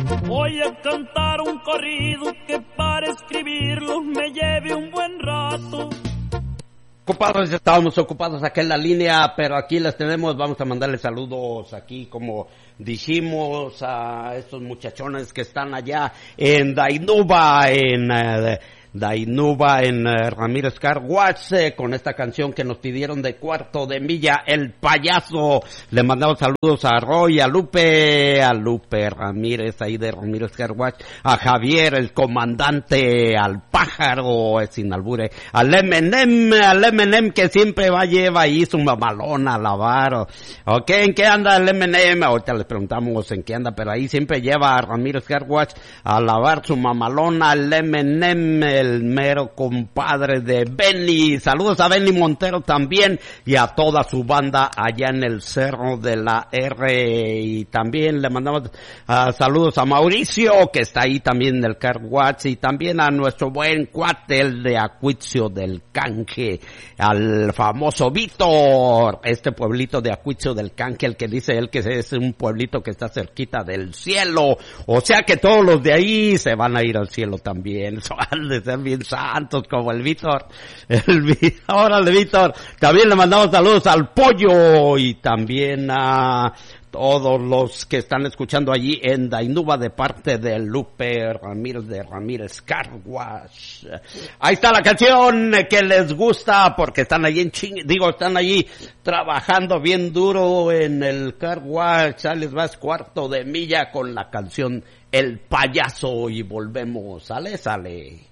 Voy a cantar un corrido que para escribirlo me lleve un buen rato. Ocupados, estábamos ocupados aquí en la línea, pero aquí las tenemos. Vamos a mandarle saludos aquí, como dijimos, a estos muchachones que están allá en Dainuba, en Ramírez Car Wash, con esta canción que nos pidieron de Cuarto de Milla, El Payaso. Le mandamos saludos a Roy, a Lupe Ramírez, ahí de Ramírez Car Wash, a Javier, el comandante, al Pájaro, sin albure, al M&M que siempre lleva ahí su mamalona a lavar. ¿Ok? ¿En qué anda el M&M? Ahorita les preguntamos en qué anda, pero ahí siempre lleva a Ramírez Car Wash a lavar su mamalona, al M&M, el mero compadre de Benny. Saludos a Benny Montero también y a toda su banda allá en el Cerro de la R. Y también le mandamos saludos a Mauricio, que está ahí también en el Car Wash, y también a nuestro buen cuate, el de Acuicio del Canje, al famoso Víctor, este pueblito de Acuicio del Canje, el que dice él que es un pueblito que está cerquita del cielo, o sea que todos los de ahí se van a ir al cielo también. Eso han de ser bien santos como el Víctor. Órale, Víctor. También le mandamos saludos al Pollo y también a todos los que están escuchando allí en Dainuba de parte de Lupe Ramírez de Ramírez Car Wash. Ahí está la canción que les gusta porque están allí están allí trabajando bien duro en el Car Wash. Ya les vas Cuarto de Milla con la canción El Payaso y volvemos. Sale.